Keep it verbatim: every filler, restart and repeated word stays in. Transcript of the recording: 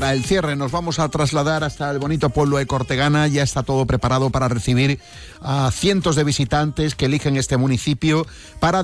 para el cierre nos vamos a trasladar hasta el bonito pueblo de Cortegana. Ya está todo preparado para recibir a cientos de visitantes que eligen este municipio para